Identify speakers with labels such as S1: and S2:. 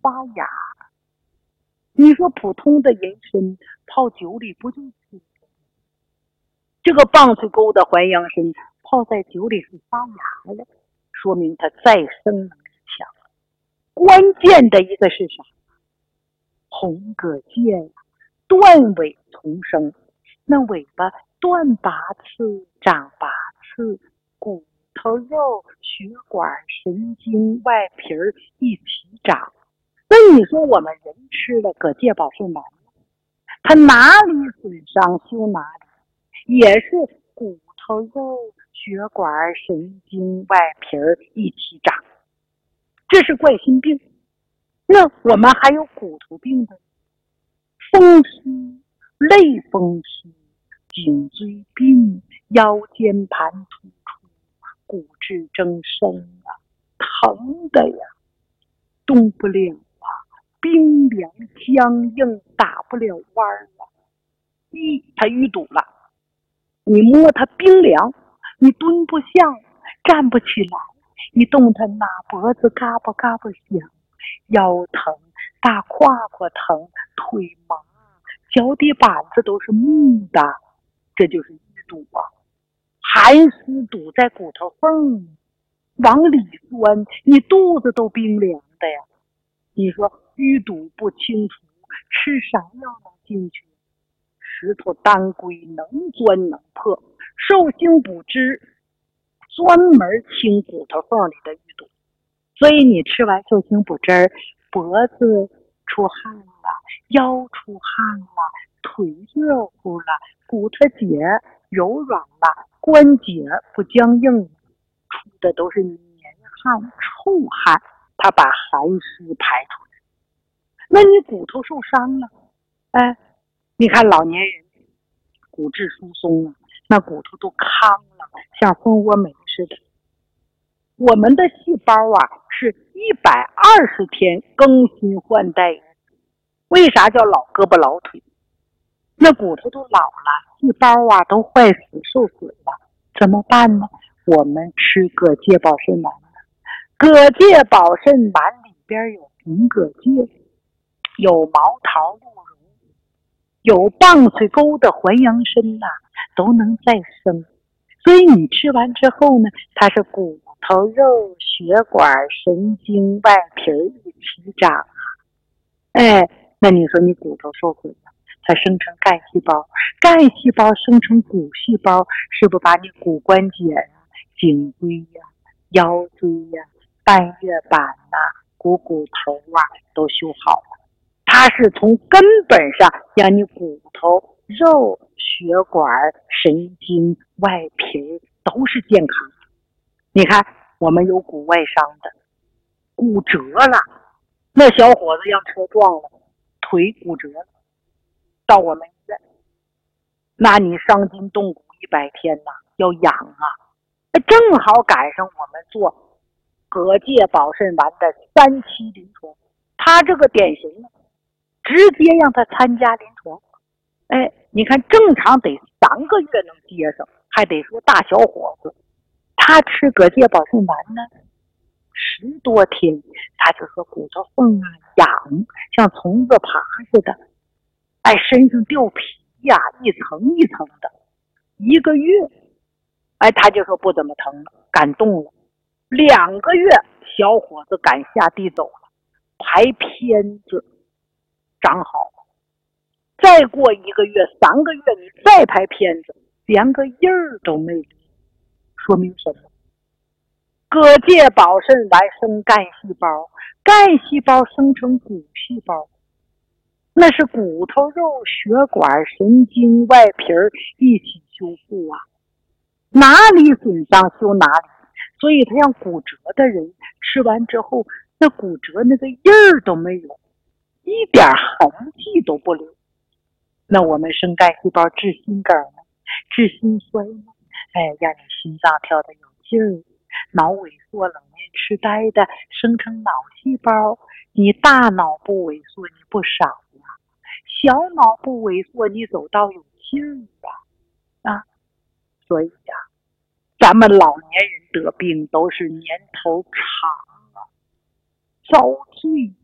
S1: 发芽。你说普通的人参泡酒里不就是这个棒槌沟的淮阳参泡在酒里是发芽了，说明它再生能力强。关键的一个是啥？红葛芥断尾重生，那尾巴断拔刺长拔刺，骨头肉血管神经外皮儿一起长。那你说我们人吃了葛芥保肾丸，它哪里损伤修哪里，也是骨头肉血管神经外皮儿一起长，这是冠心病。那我们还有骨头病的风湿、类风湿、颈椎病、腰间盘突出、骨质增生啊，疼的呀，动不了啊，冰凉僵硬，打不了弯儿了。它淤堵了，你摸它冰凉，你蹲不下，站不起来，你动它拿脖子嘎巴嘎巴响，腰疼，大胯胯疼，腿麻，脚底板子都是木的，这就是淤堵啊。寒湿堵在骨头缝，往里钻，你肚子都冰凉的呀。你说淤堵不清除，吃啥药能进去？石头当归能钻能破，寿星补汁专门清骨头缝里的淤堵。所以你吃完寿星补汁，脖子出汗了，腰出汗了，腿热乎了，骨头节柔软了，关节不僵硬了，出的都是黏汗臭汗，它把寒湿排出来。那你骨头受伤了，你看老年人骨质疏松啊，那骨头都糠了，像蜂窝煤似的。我们的细胞啊是120天更新换代，为啥叫老胳膊老腿？那骨头都老了，细胞啊都坏死受损了，怎么办呢？我们吃葛芥保肾丸。葛芥保肾丸里边有红葛芥，有毛桃鹿茸，有棒槌沟的淮阳参呐，都能再生。所以你吃完之后呢，它是骨头肉血管神经外皮一起长啊。那你说你骨头受损了，它生成干细胞，干细胞生成骨细胞，是不是把你骨关节呀、颈椎呀、腰椎呀、半月板呐、股头啊都修好了？它是从根本上让你骨头肉血管神经外皮都是健康的。你看我们有骨外伤的，骨折了，那小伙子让车撞了，腿骨折了，到我们医院，那你伤筋动骨100天呐，要养啊。正好赶上我们做葛芥保肾丸的3期临床，他这个典型呢，直接让他参加临床。你看正常得3个月能接上，还得说大小伙子，他吃葛芥保肾丸呢10多天，他就说骨头缝啊痒，像虫子爬似的，身上掉皮呀，一层一层的。1个月，他就说不怎么疼了，敢动了。2个月，小伙子敢下地走了，排片子长好了。再过1个月、3个月，你再排片子，连个印儿都没有，说明什么？葛芥保肾丸生干细胞，干细胞生成骨细胞，那是骨头肉血管神经外皮一起修复啊，哪里损伤修哪里。所以他让骨折的人吃完之后，那骨折那个印儿都没有，一点痕迹都不留。那我们生干细胞治心梗呢，治心衰呢，让你心脏跳得有劲儿，脑萎缩老年痴呆的生成脑细胞，你大脑部萎缩你不少啊，小脑部萎缩你走道有劲儿啊。所以呀，咱们老年人得病都是年头长啊，遭罪